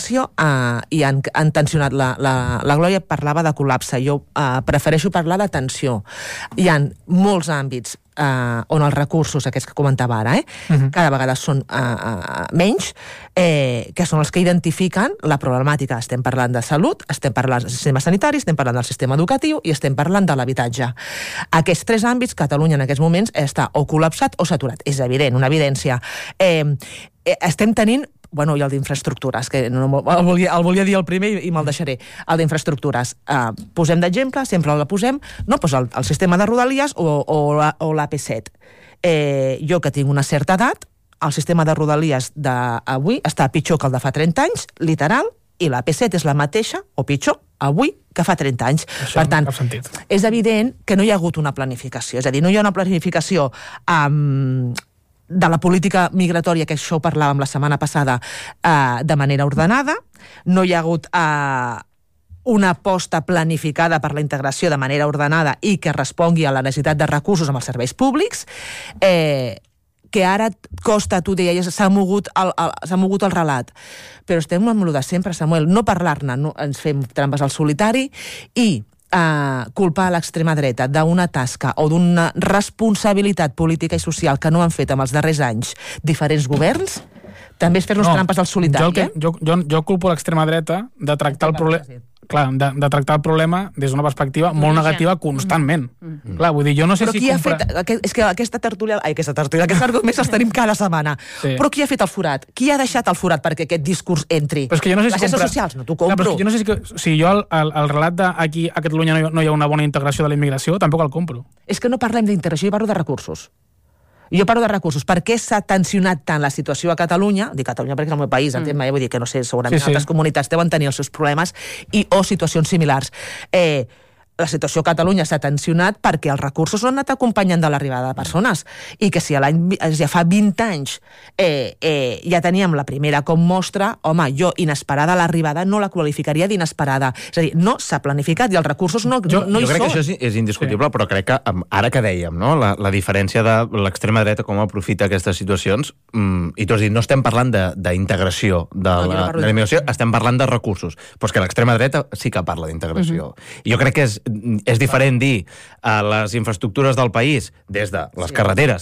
immigració i han tensionat. La Glòria parlava de col·lapse, jo prefereixo parlar de tensió. Hi ha molts àmbits on els recursos, aquests que comentava ara, cada vegada són menys, que són els que identifiquen la problemàtica. Estem parlant de salut, estem parlant del sistema sanitari, estem parlant del sistema educatiu i estem parlant de l'habitatge. Aquests 3 àmbits, Catalunya en aquests moments està o col·lapsat o saturat. És evident, una evidència. Estem tenint i el d'infraestructures, que el volia dir el primer i me'l deixaré. El d'infraestructures. Posem d'exemple, sempre el posem, el sistema de Rodalies o l'AP7. Jo, que tinc una certa edat, el sistema de Rodalies d'avui està pitjor que el de fa 30 anys, literal, i l'AP7 és la mateixa, o pitjor, avui, que fa 30 anys. Això per tant, no cap sentit. És evident que no hi ha hagut una planificació. És a dir, no hi ha una planificació de la política migratòria, que això ho parlàvem la setmana passada, de manera ordenada. No hi ha hagut una aposta planificada per la integració de manera ordenada i que respongui a la necessitat de recursos amb els serveis públics, que ara costa, tu deies, s'ha mogut el relat. Però estem amb el de sempre, Samuel, no parlar-ne, no ens fem trampes al solitari i culpar l'extrema dreta d'una tasca o d'una responsabilitat política i social que no han fet en els darrers anys diferents governs, també és fer-nos trampes al solitari. Jo culpo l'extrema dreta de tractar el problema... Clar, de tractar el problema des d'una perspectiva molt negativa constantment. Clar, vull dir, jo no sé si... Però qui ha fet... És que aquesta tertúlia, aquests arguments els tenim cada setmana. Però qui ha fet el forat? Qui ha deixat el forat perquè aquest discurs entri? Les xarxes socials, no t'ho compro. Jo no sé si jo el relat d'aquí a Catalunya no hi ha una bona integració de la immigració, tampoc el compro. És que no parlem d'integració, jo parlo de recursos. Jo parlo de recursos. Per què s'ha tensionat tant la situació a Catalunya? Dic Catalunya perquè és el meu país, vull dir que no sé, segurament altres comunitats deuen tenir els seus problemes o situacions similars. La situació a Catalunya s'ha tensionat perquè els recursos no han anat acompanyant de l'arribada de persones i que si ja fa 20 anys ja teníem la primera com mostra, home, jo inesperada l'arribada no la qualificaria d'inesperada. És a dir, no s'ha planificat i els recursos no hi són. Jo crec que això és indiscutible, però crec que ara que dèiem, no, la diferència de l'extrema dreta com aprofita aquestes situacions, i tu has dit, no estem parlant d'integració de la immigració, estem parlant de recursos, però és que l'extrema dreta sí que parla d'integració. I jo crec que és diferent dir a les infraestructures del país, des de les carreteres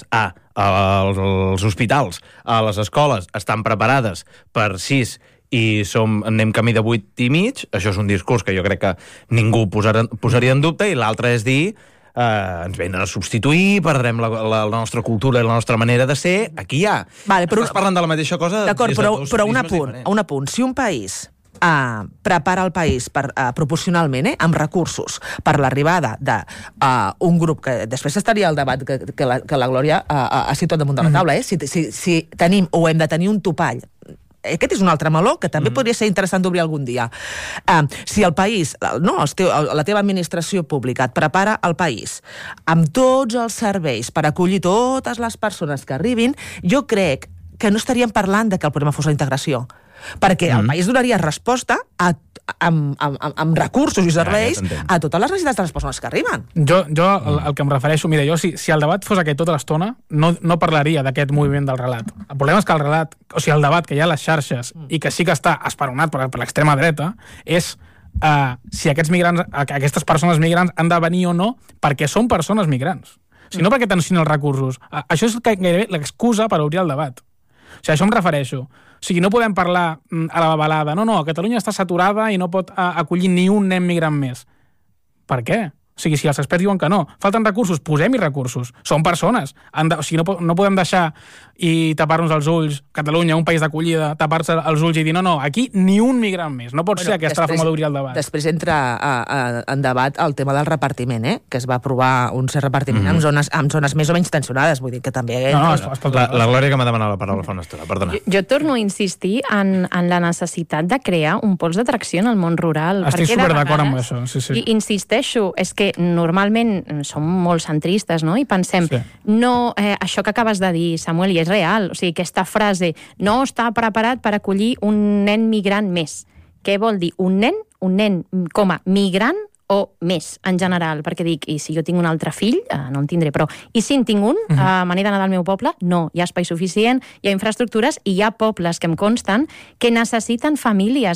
als hospitals, a les escoles, estan preparades per 6 i anem camí de 8 i mig, això és un discurs que jo crec que ningú posaria en dubte, i l'altre és dir ens venen a substituir, perdrem la nostra cultura i la nostra manera de ser, aquí ja. Estàs parlant de la mateixa cosa. D'acord, però un apunt. Si un país prepara el país proporcionalment, amb recursos, per l'arribada d'un grup, que després estaria el debat que la Glòria ha situat damunt de la taula, si tenim o hem de tenir un topall. Aquest és un altre meló que també podria ser interessant d'obrir algun dia. Si el país, la teva administració pública et prepara el país amb tots els serveis per acollir totes les persones que arribin, jo crec que no estaríem parlant de que el problema fos la integració, perquè el país donaria resposta amb recursos i serveis a totes les necessitats de les persones que arriben. Jo el que em refereixo, mira, jo si el debat fos aquest tota l'estona, no parlaria d'aquest moviment del relat. El problema és que el debat que hi ha a les xarxes i que sí que està esperonat per l'extrema dreta és si aquestes persones migrants han de venir o no perquè són persones migrants. Si no perquè tensionen els recursos. Això és gairebé l'excusa per obrir el debat. O sigui, a això em refereixo. O sigui, no podem parlar a la babalada. No, Catalunya està saturada i no pot acollir ni un nen migrant més. Per què? O sigui, si els experts diuen que no, falten recursos, posem-hi recursos. Són persones. O sigui, no podem deixar i tapar-nos els ulls, Catalunya, un país d'acollida, tapar-se els ulls i dir no, aquí ni un migrant més. No pot ser aquesta la forma d'obrir el debat. Després entra en debat el tema del repartiment, que es va aprovar un cert repartiment amb zones més o menys tensionades, vull dir que també... La Glòria que m'ha demanat la paraula fa una estona, perdona. Jo torno a insistir en la necessitat de crear un pols d'atracció en el món rural. Estic superd'acord amb això, sí. I insisteixo, és que normalment som molt centristes, no? I pensem, no, això que acabes de dir, Samuel, i és real, o sigui, aquesta frase, no està preparat per acollir un nen migrant més. Què vol dir? Un nen com a migrant o més, en general, perquè dic, i si jo tinc un altre fill, no en tindré, però i si en tinc un, me n'he d'anar del meu poble? No, hi ha espai suficient, hi ha infraestructures i hi ha pobles que em consten que necessiten famílies